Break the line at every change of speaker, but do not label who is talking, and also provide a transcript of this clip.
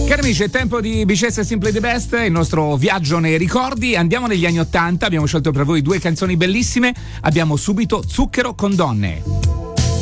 Cari amici, è tempo di Bicessa e Simply the Best, il nostro viaggio nei ricordi. Andiamo negli anni '80, abbiamo scelto per voi due canzoni bellissime. Abbiamo subito Zucchero con donne.